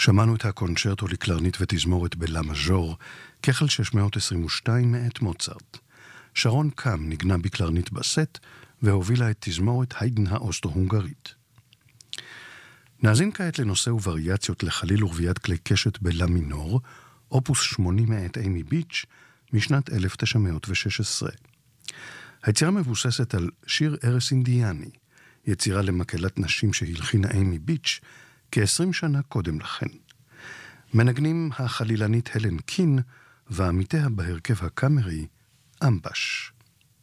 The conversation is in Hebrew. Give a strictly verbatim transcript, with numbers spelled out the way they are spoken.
שמענו את הקונצ'רטו לקלרנית ותזמורת בלה מז'ור, כחל שש מאות עשרים ושתיים מאת מוצרט. שרון קם נגנה בקלרנית בסט, והובילה את תזמורת היידן האוסטרו-הונגרית. נאזין כעת לנושא ווריאציות לחליל ורביית כלי קשת בלה מינור, אופוס שמונים מאת אימי ביץ' משנת אלף תשע מאות ושש עשרה. היצירה מבוססת על שיר ארס אינדיאני, יצירה למקהלת נשים שהלחינה אימי ביץ' כ-עשרים שנה קודם לכן. מנגנים החלילנית הלן קין ועמיתיה בהרכב הקאמרי אמבש.